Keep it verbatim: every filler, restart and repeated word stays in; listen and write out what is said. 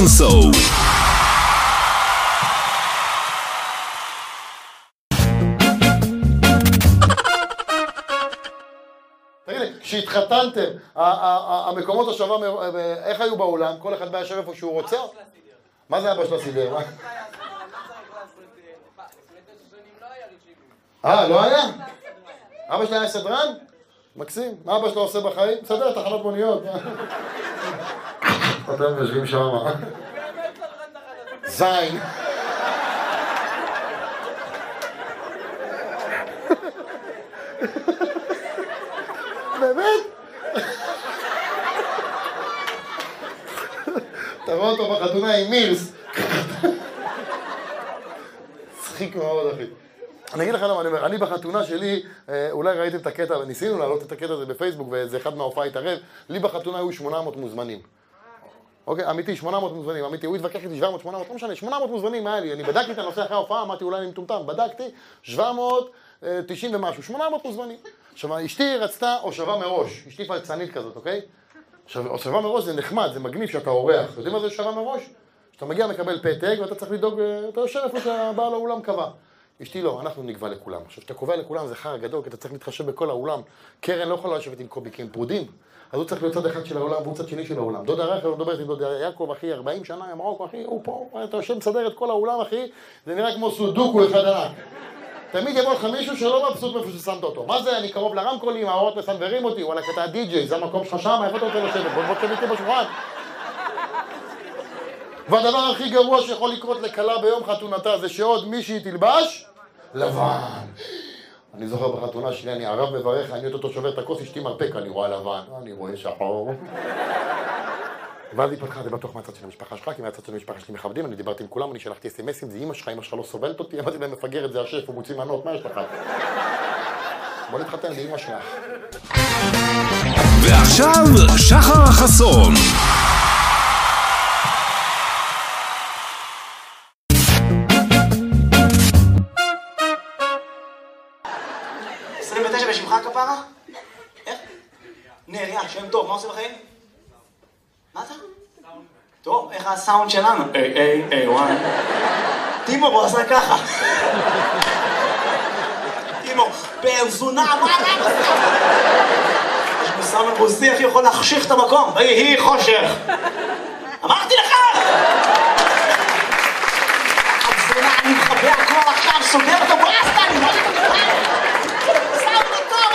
גרסו. כשהתחתנתם, המקומות השווה, איך היו באולם? כל אחד בא ישב איפה שהוא רוצה? מה זה אבא של הסידר? אה, לא היה? אבא שלי היה סדרן? מקסים. מה אבא שלו עושה בחיים? מסדר תחנות מוניות. אתם יושבים שם. זין. באמת? אתה רואה אותו בחתונה עם מילס. צחיק מאוד, אחי. אני אגיד לך למה, אני אומר, אני בחתונה שלי, אולי ראיתם את הקטע, ניסינו להעלות את הקטע הזה בפייסבוק, וזה אחד מההופעה התערב, לי בחתונה היו שמונה מאות מוזמנים. אוקיי, אמיתי, שמונה מאות מוזמנים, אמיתי, הוא התווכח איתי שבע מאות, שמונה מאות, לא משנה, שמונה מאות מוזמנים היה לי, אני בדקתי את הנושא אחרי ההופעה, אמרתי אולי אני מטומטם, בדקתי, שבע מאות תשעים ומשהו, שמונה מאות מוזמנים. עכשיו, אשתי רצתה הושבה מראש, אשתי פלצנית כזאת, אוקיי? עכשיו, הושבה מראש זה נחמד, זה מגניב שאתה אורח, יודעים מה זה הושבה מראש? שאתה מגיע מקבל פתק ואתה צריך לדאוג, אתה יושב איפה שהבעל האולם קבע. אשתי לא, אנחנו נקבע לכולם. עכשיו, שאתה קובע לכולם זה חר גדול, כי אתה צריך להתחשב בכל האולם. קרן לא יכולה לשבת עם קובי, כי הם פרודים. אז הוא צריך להיות צד אחד של העולם והוא צד שני של העולם. דודה רחל לא מדברת עם דודה יעקב, אחי, ארבעים שנה, מרוקו, אחי, הוא פה, אתה יושב מסדר את כל האולם, אחי, זה נראה כמו סודוקו אחד ענק. תמיד יבוא לך מישהו שלא מבסוט מאיפה ששמת אותו. מה זה? אני קרוב לרמקולים, האורות מסנברים אותי, וואלה, אתה די-ג'יי, זה המקום שלך שם, איפה אתה רוצה לשבת? בוא תשב איתי בשולחן. והדבר הכי גרוע שיכול לקרות לכלה ביום חתונתה זה שעוד מישהי תלבש לבן. אני זוכר בחתונה שלי, אני ערב מברך, אני אותו שובר את הכוס, אשתי מרפק, אני רואה לבן, אני רואה שחור. ואז היא פתחה, זה בטוח מהצד של המשפחה שלך, כי מהצד של המשפחה שלי מכבדים, אני דיברתי עם כולם, אני שלחתי אס-אמסים, זה אמא שלך, אמא שלך לא סובלת אותי, אמרתי להם מפגרת, זה השף, הוא מוציא מנות, מה יש לך? בוא נתחתן, זה אמא שלך. ועכשיו, שחר חסון. עשרים ותשע בשמך כפרה? איך? נריה, שם טוב, מה עושה בחיים? מה אתה? טוב, איך הסאונד שלנו? איי, איי, איי, וואי. טימו, בוא עשה ככה. טימו, בן זונה, מה אתה עושה? יש מסאונד רוסי, איך יכול להחשיך את המקום? היי, היא חושך. אמרתי לך! זונה, אני מחבא הכל עכשיו, סוגר את הברסטה, אני מה?